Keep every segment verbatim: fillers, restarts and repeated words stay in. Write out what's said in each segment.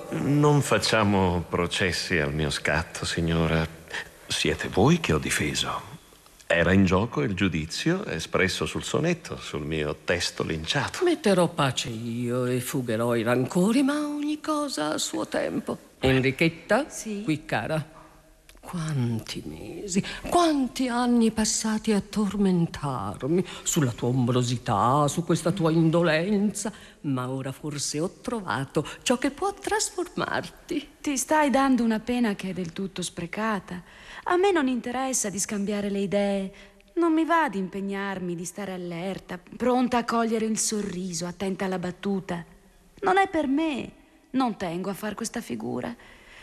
Non facciamo processi al mio scatto, signora. Siete voi che ho difeso. Era in gioco il giudizio espresso sul sonetto, sul mio testo linciato. Metterò pace io e fugherò i rancori, ma ogni cosa a suo tempo. Enrichetta? Sì? Qui, cara. Quanti mesi, quanti anni passati a tormentarmi sulla tua ombrosità, su questa tua indolenza, ma ora forse ho trovato ciò che può trasformarti. Ti stai dando una pena che è del tutto sprecata. A me non interessa di scambiare le idee. Non mi va di impegnarmi, di stare allerta, pronta a cogliere il sorriso, attenta alla battuta. Non è per me. Non tengo a far questa figura.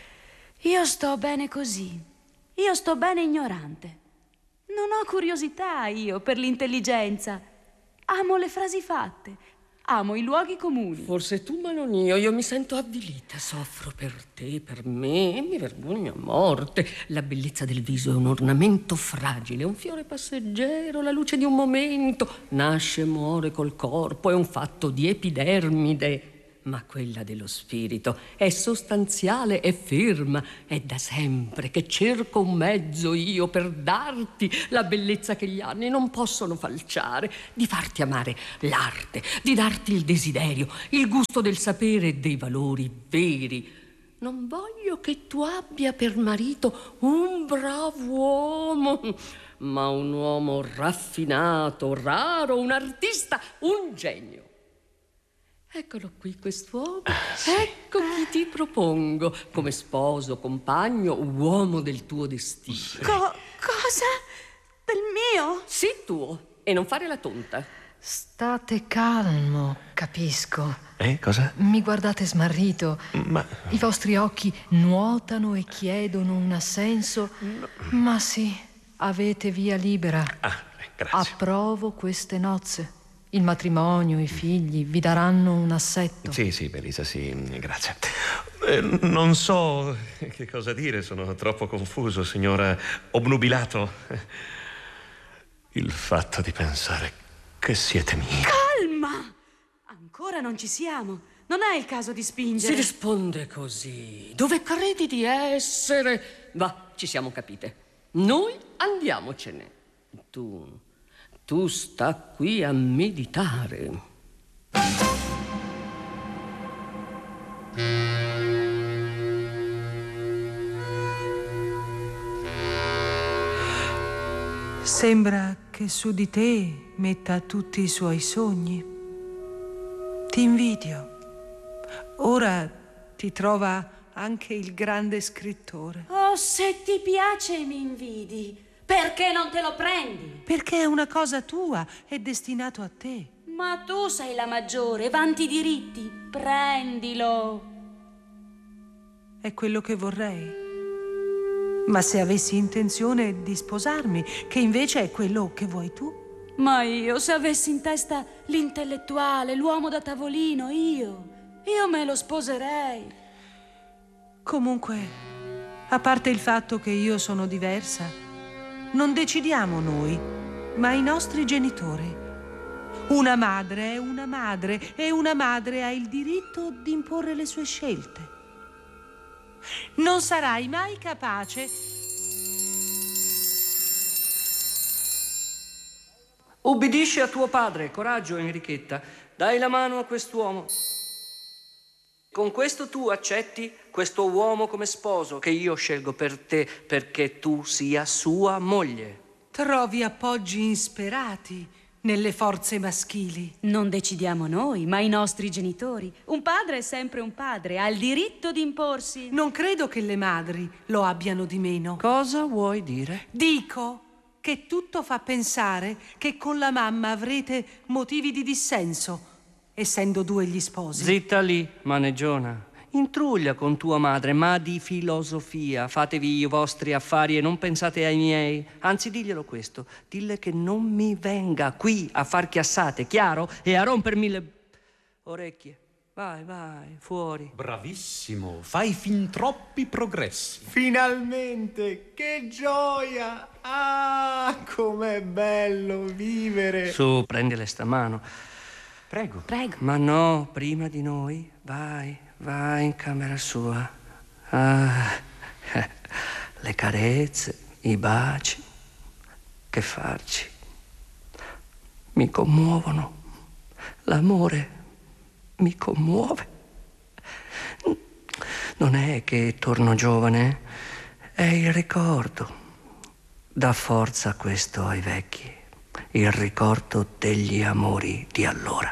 Io sto bene così. Io sto bene ignorante. Non ho curiosità io per l'intelligenza. Amo le frasi fatte. Amo i luoghi comuni. Forse tu, ma non io. Io mi sento avvilita. Soffro per te, per me, e mi vergogno a morte. La bellezza del viso è un ornamento fragile, un fiore passeggero, la luce di un momento. Nasce e muore col corpo, è un fatto di epidermide. Ma quella dello spirito è sostanziale e ferma. È da sempre che cerco un mezzo io per darti la bellezza che gli anni non possono falciare, di farti amare l'arte, di darti il desiderio, il gusto del sapere e dei valori veri. Non voglio che tu abbia per marito un bravo uomo, ma un uomo raffinato, raro, un artista, un genio. Eccolo qui quest'uomo, ecco chi ti propongo come sposo, compagno, uomo del tuo destino. Co- cosa? Del mio? Sì, tuo, e non fare la tonta. State calmo, capisco. Eh, cosa? Mi guardate smarrito. Ma... I vostri occhi nuotano e chiedono un assenso. No. Ma sì, avete via libera. Ah, grazie. Approvo queste nozze. Il matrimonio, i figli vi daranno un assetto. Sì, sì, Belisa, sì, grazie. Eh, non so che cosa dire, sono troppo confuso, signora, obnubilato. Il fatto di pensare che siete mia. Calma! Ancora non ci siamo. Non è il caso di spingere. Si risponde così. Dove credi di essere? Va, ci siamo capite. Noi andiamocene. Tu... Tu sta qui a meditare. Sembra che su di te metta tutti i suoi sogni. Ti invidio. Ora ti trova anche il grande scrittore. Oh, se ti piace mi invidi. Perché non te lo prendi? Perché è una cosa tua, è destinato a te. Ma tu sei la maggiore, vanti i diritti. Prendilo. È quello che vorrei. Ma se avessi intenzione di sposarmi, che invece è quello che vuoi tu? Ma io, se avessi in testa l'intellettuale, l'uomo da tavolino, io, io me lo sposerei. Comunque, a parte il fatto che io sono diversa, non decidiamo noi, ma i nostri genitori. Una madre è una madre e una madre ha il diritto di imporre le sue scelte. Non sarai mai capace. Ubbidisci a tuo padre, coraggio, Enrichetta. Dai la mano a quest'uomo. Con questo tu accetti questo uomo come sposo che io scelgo per te perché tu sia sua moglie. Trovi appoggi insperati nelle forze maschili. Non decidiamo noi, ma i nostri genitori. Un padre è sempre un padre, ha il diritto di imporsi. Non credo che le madri lo abbiano di meno. Cosa vuoi dire? Dico che tutto fa pensare che con la mamma avrete motivi di dissenso, essendo due gli sposi. Zitta lì, maneggiona. Intruglia con tua madre, ma di filosofia. Fatevi i vostri affari e non pensate ai miei. Anzi, diglielo questo. Dille che non mi venga qui a far chiassate, chiaro? E a rompermi le orecchie. Vai, vai, fuori. Bravissimo, fai fin troppi progressi. Finalmente, che gioia! Ah, com'è bello vivere! Su, prendile sta mano. Prego. Prego. Ma no, prima di noi. Vai, va in camera sua. Ah, le carezze, i baci, che farci? Mi commuovono. L'amore mi commuove. Non è che torno giovane, è il ricordo. Dà forza questo ai vecchi, il ricordo degli amori di allora.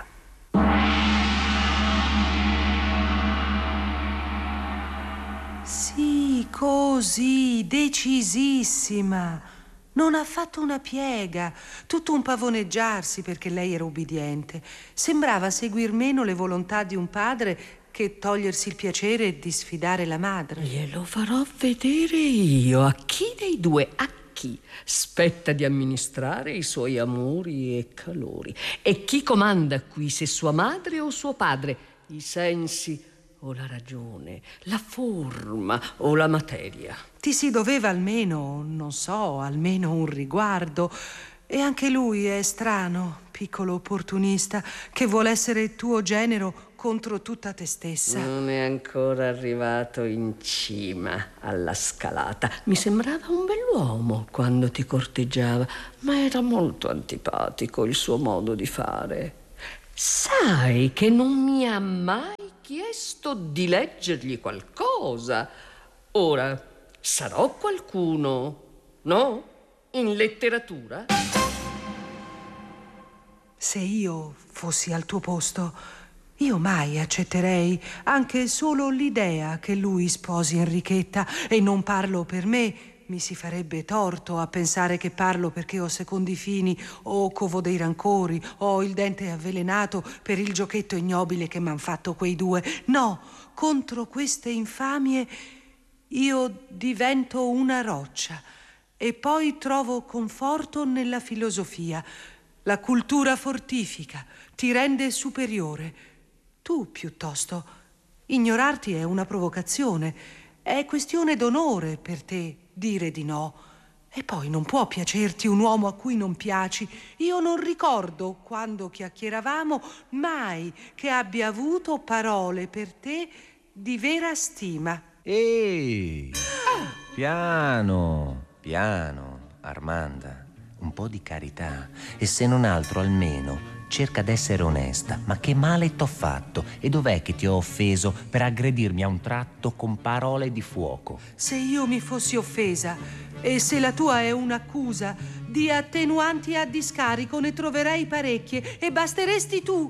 Sì, così, decisissima. Non ha fatto una piega, tutto un pavoneggiarsi perché lei era ubbidiente. Sembrava seguir meno le volontà di un padre che togliersi il piacere di sfidare la madre. Glielo farò vedere io. A chi dei due, a chi spetta di amministrare i suoi amori e calori? E chi comanda qui, se sua madre o suo padre? I sensi o la ragione, la forma o la materia? Ti si doveva almeno, non so, almeno un riguardo. E anche lui è strano, piccolo opportunista, che vuole essere tuo genero contro tutta te stessa. Non è ancora arrivato in cima alla scalata. Mi sembrava un bell'uomo quando ti corteggiava, ma era molto antipatico il suo modo di fare. Sai che non mi ha mai chiesto di leggergli qualcosa. Ora, sarò qualcuno, no? In letteratura? Se io fossi al tuo posto, io mai accetterei anche solo l'idea che lui sposi Enrichetta. E non parlo per me, mi si farebbe torto a pensare che parlo perché ho secondi fini o covo dei rancori o ho il dente avvelenato per il giochetto ignobile che m'han fatto quei due. No, contro queste infamie io divento una roccia e poi trovo conforto nella filosofia. La cultura fortifica, ti rende superiore. Tu, piuttosto, ignorarti è una provocazione. È questione d'onore per te dire di no. E poi non può piacerti un uomo a cui non piaci. Io non ricordo, quando chiacchieravamo, mai che abbia avuto parole per te di vera stima. Ehi, piano, piano, Armanda. Un po' di carità, e se non altro almeno cerca d'essere onesta. Ma che male t'ho fatto? E dov'è che ti ho offeso per aggredirmi a un tratto con parole di fuoco? Se io mi fossi offesa e se la tua è un'accusa, di attenuanti a discarico ne troverei parecchie e basteresti tu.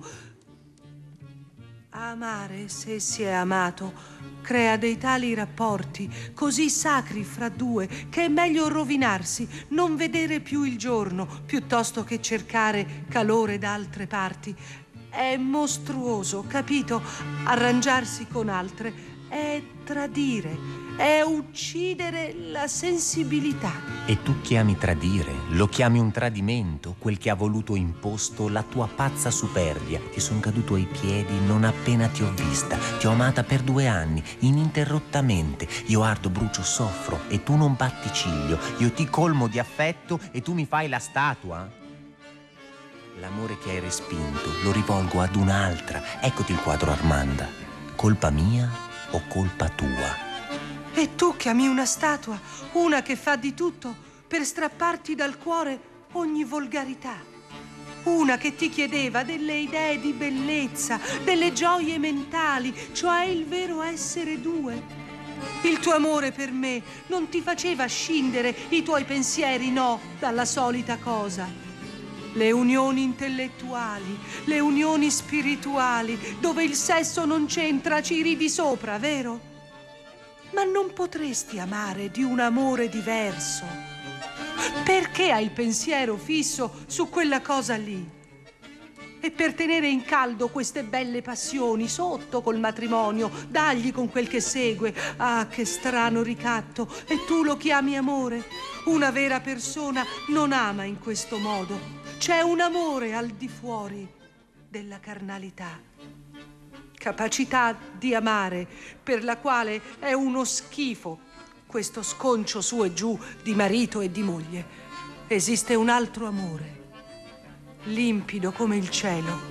Amare, se si è amato, crea dei tali rapporti così sacri fra due che è meglio rovinarsi, non vedere più il giorno piuttosto che cercare calore da altre parti. È mostruoso, capito? Arrangiarsi con altre è tradire, è uccidere la sensibilità. E tu chiami tradire? Lo chiami un tradimento? Quel che ha voluto imposto la tua pazza superbia. Ti son caduto ai piedi non appena ti ho vista. Ti ho amata per due anni, ininterrottamente. Io ardo, brucio, soffro e tu non batti ciglio. Io ti colmo di affetto e tu mi fai la statua? L'amore che hai respinto lo rivolgo ad un'altra. Eccoti il quadro, Armanda. Colpa mia o colpa tua? E tu chiami una statua, una che fa di tutto per strapparti dal cuore ogni volgarità. Una che ti chiedeva delle idee di bellezza, delle gioie mentali, cioè il vero essere due. Il tuo amore per me non ti faceva scindere i tuoi pensieri, no, dalla solita cosa. Le unioni intellettuali, le unioni spirituali, dove il sesso non c'entra, ci ridi sopra, vero? Ma non potresti amare di un amore diverso? Perché hai il pensiero fisso su quella cosa lì? E per tenere in caldo queste belle passioni sotto col matrimonio, dagli con quel che segue. Ah, che strano ricatto! E tu lo chiami amore? Una vera persona non ama in questo modo. C'è un amore al di fuori della carnalità. Capacità di amare per la quale è uno schifo questo sconcio su e giù di marito e di moglie. Esiste un altro amore, limpido come il cielo,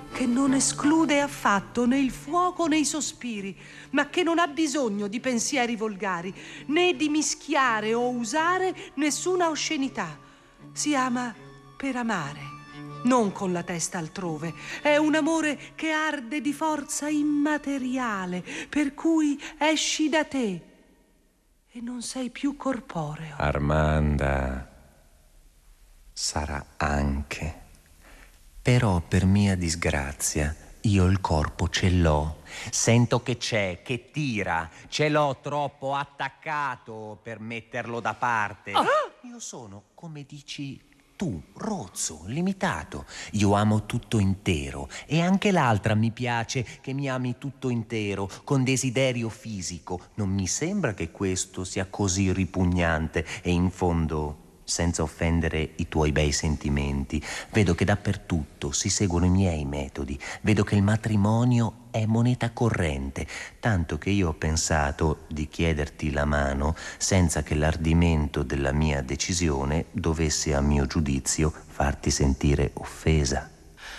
che non esclude affatto né il fuoco né i sospiri, ma che non ha bisogno di pensieri volgari, né di mischiare o usare nessuna oscenità. Si ama per amare, non con la testa altrove. È un amore che arde di forza immateriale, per cui esci da te e non sei più corporeo. Armanda, sarà anche. Però per mia disgrazia io il corpo ce l'ho. Sento che c'è, che tira. Ce l'ho troppo attaccato per metterlo da parte. Ah! Io sono, come dici tu, rozzo, limitato. Io amo tutto intero. E anche l'altra mi piace che mi ami tutto intero, con desiderio fisico. Non mi sembra che questo sia così ripugnante. E in fondo, senza offendere i tuoi bei sentimenti, vedo che dappertutto si seguono i miei metodi. Vedo che il matrimonio è moneta corrente, tanto che io ho pensato di chiederti la mano senza che l'ardimento della mia decisione dovesse, a mio giudizio, farti sentire offesa.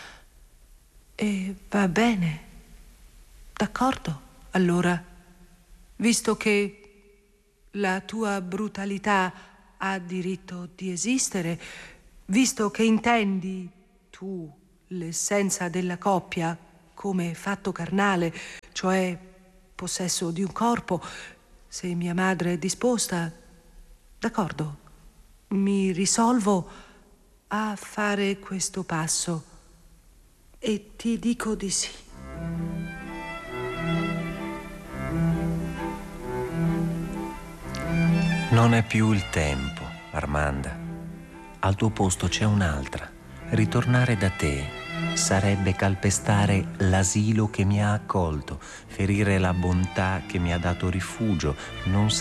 E va bene. D'accordo. Allora, visto che la tua brutalità ha diritto di esistere, visto che intendi tu l'essenza della coppia come fatto carnale, cioè possesso di un corpo, se mia madre è disposta, d'accordo, mi risolvo a fare questo passo e ti dico di sì. Non è più il tempo, Armanda. Al tuo posto c'è un'altra. Ritornare da te sarebbe calpestare l'asilo che mi ha accolto, ferire la bontà che mi ha dato rifugio. Non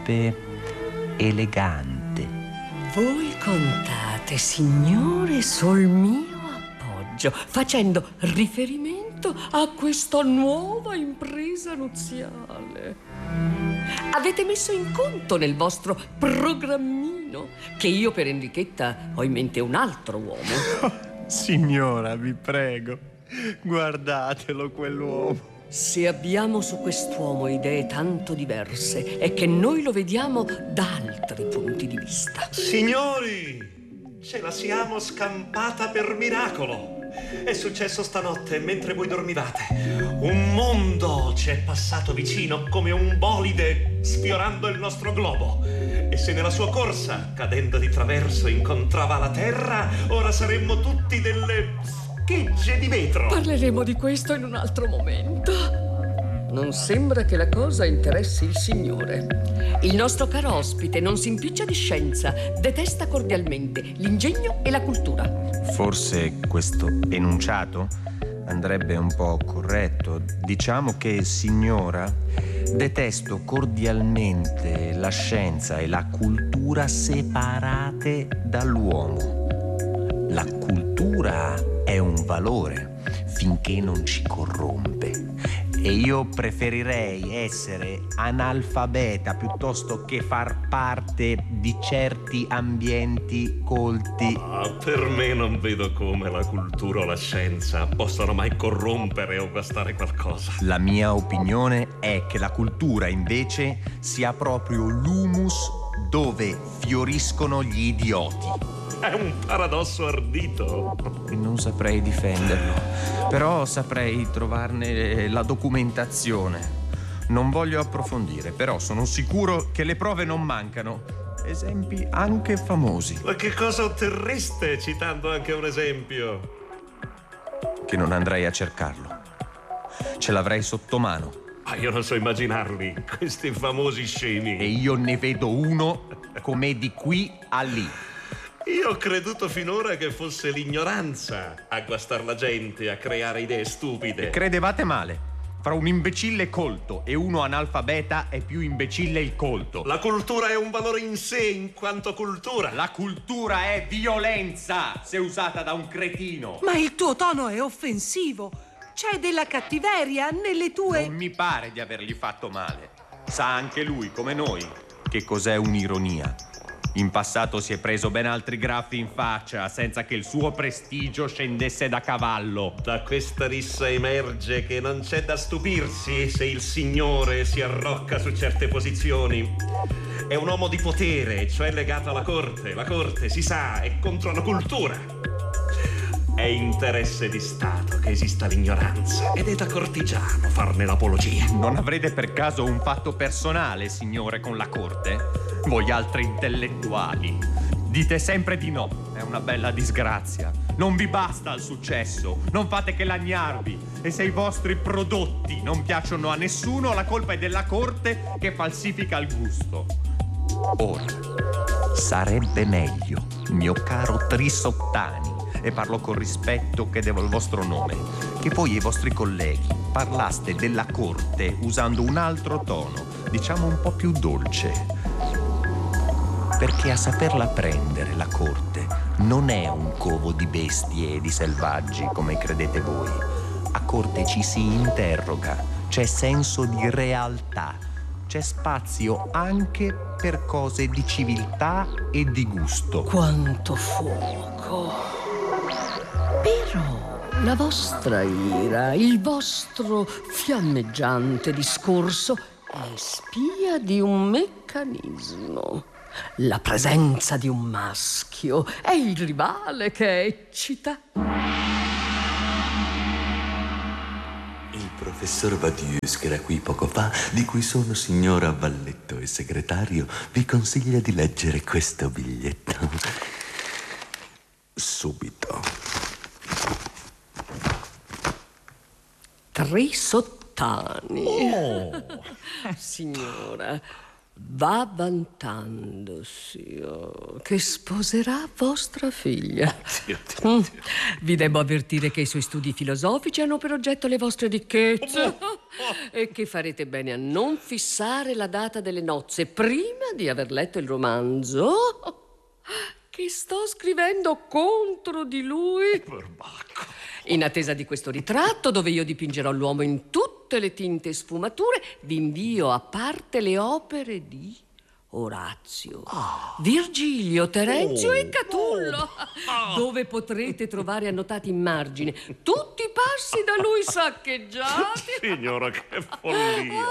sarebbe elegante. Voi contate, signore, sul mio appoggio, facendo riferimento a questa nuova impresa nuziale. Avete messo in conto nel vostro programmino che io per Enrichetta ho in mente un altro uomo? Oh, signora, vi prego, guardatelo quell'uomo. Se abbiamo su quest'uomo idee tanto diverse è che noi lo vediamo da altri punti di vista. Signori, ce la siamo scampata per miracolo. È successo stanotte mentre voi dormivate. Un mondo ci è passato vicino come un bolide sfiorando il nostro globo. E se nella sua corsa, cadendo di traverso, incontrava la terra, ora saremmo tutti delle schegge di vetro. Parleremo di questo in un altro momento. Non sembra che la cosa interessi il signore. Il nostro caro ospite non si impiccia di scienza, detesta cordialmente l'ingegno e la cultura. Forse questo enunciato andrebbe un po' corretto. Diciamo che, signora, detesto cordialmente la scienza e la cultura separate dall'uomo. La cultura è un valore finché non ci corrompe. E io preferirei essere analfabeta piuttosto che far parte di certi ambienti colti. Ah, per me non vedo come la cultura o la scienza possano mai corrompere o guastare qualcosa. La mia opinione è che la cultura invece sia proprio l'humus dove fioriscono gli idioti. È un paradosso ardito. Non saprei difenderlo, però saprei trovarne la documentazione. Non voglio approfondire, però sono sicuro che le prove non mancano. Esempi anche famosi. Ma che cosa otterreste citando anche un esempio? Che non andrei a cercarlo. Ce l'avrei sotto mano. Ma io non so immaginarli, questi famosi scemi. E io ne vedo uno come di qui a lì. Io ho creduto finora che fosse l'ignoranza a guastar la gente, a creare idee stupide. Credevate male. Fra un imbecille colto e uno analfabeta è più imbecille il colto. La cultura è un valore in sé in quanto cultura. La cultura è violenza se usata da un cretino. Ma il tuo tono è offensivo. C'è della cattiveria nelle tue... Non mi pare di avergli fatto male. Sa anche lui, come noi, che cos'è un'ironia. In passato si è preso ben altri graffi in faccia senza che il suo prestigio scendesse da cavallo. Da questa rissa emerge che non c'è da stupirsi se il signore si arrocca su certe posizioni. È un uomo di potere, cioè legato alla corte. La corte, si sa, è contro la cultura. È interesse di Stato che esista l'ignoranza ed è da cortigiano farne l'apologia. Non avrete per caso un fatto personale, signore, con la corte? Voi altri intellettuali dite sempre di no. È una bella disgrazia. Non vi basta il successo, non fate che lagnarvi. E se i vostri prodotti non piacciono a nessuno, la colpa è della corte che falsifica il gusto. Ora, sarebbe meglio, mio caro Trisottani, e parlo con rispetto che devo al vostro nome, che voi e i vostri colleghi parlaste della corte usando un altro tono, diciamo un po' più dolce. Perché a saperla prendere la corte non è un covo di bestie e di selvaggi come credete voi. A corte ci si interroga, c'è senso di realtà, c'è spazio anche per cose di civiltà e di gusto. Quanto fuoco! Però la vostra ira, il vostro fiammeggiante discorso è spia di un meccanismo. La presenza di un maschio è il rivale che eccita. Il professor Vadius, che era qui poco fa, di cui sono signora valletto e segretario, vi consiglia di leggere questo biglietto. Subito. Trisottani. Oh. Signora, va vantandosi oh, che sposerà vostra figlia. Mm. Vi devo avvertire che i suoi studi filosofici hanno per oggetto le vostre ricchezze e che farete bene a non fissare la data delle nozze prima di aver letto il romanzo che sto scrivendo contro di lui. Perbacco. In attesa di questo ritratto, dove io dipingerò l'uomo in tutte le tinte e sfumature, vi invio a parte le opere di Orazio, oh. Virgilio, Terenzio oh. e Catullo, oh. dove potrete trovare annotati in margine tutti i passi da lui saccheggiati. Signora, che follia!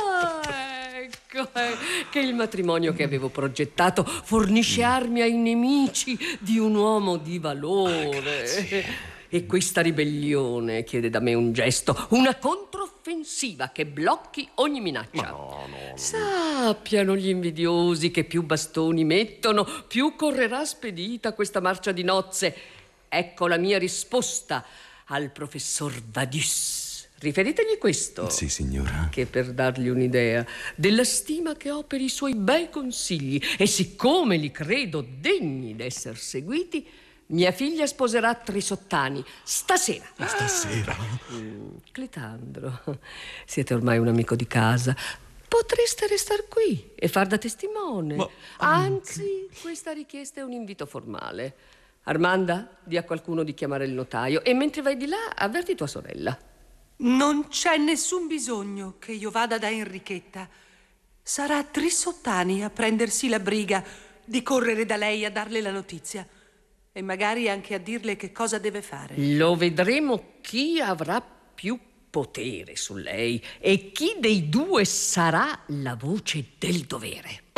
Ah, ecco, eh, che il matrimonio che avevo progettato fornisce armi ai nemici di un uomo di valore. Ah, e questa ribellione chiede da me un gesto, una controffensiva che blocchi ogni minaccia. No, no, no. Sappiano gli invidiosi che più bastoni mettono, più correrà spedita questa marcia di nozze. Ecco la mia risposta al professor Vadius. Riferitegli questo. Sì, signora. Che per dargli un'idea della stima che ho per i suoi bei consigli, e siccome li credo degni d'esser seguiti, mia figlia sposerà Trisottani stasera. Ah, stasera? Mm, Clitandro, siete ormai un amico di casa. Potreste restar qui e far da testimone. Ma anche... Anzi, questa richiesta è un invito formale. Armanda, di a qualcuno di chiamare il notaio e mentre vai di là avverti tua sorella. Non c'è nessun bisogno che io vada da Enrichetta. Sarà Trisottani a prendersi la briga di correre da lei a darle la notizia. E magari anche a dirle che cosa deve fare. Lo vedremo chi avrà più potere su lei e chi dei due sarà la voce del dovere.